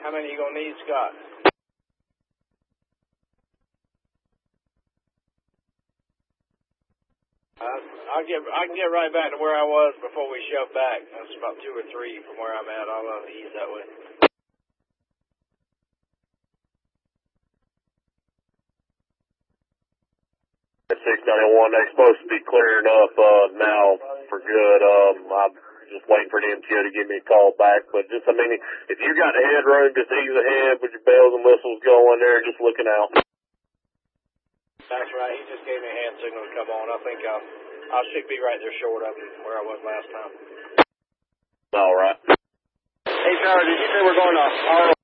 How many you gonna need, Scott? I can get right back to where I was before we shove back. That's about 2 or 3 from where I'm at. I'll ease that way. At 691, they're supposed to be clearing up now for good. I'm just waiting for the MTO to give me a call back. But just, I mean, if you got the headroom, just ease ahead with your bells and whistles going there, just looking out. That's right. He just gave me a hand signal to come on. I think I should be right there short of him where I was last time. All right. Hey, Tyler, did you say we're going to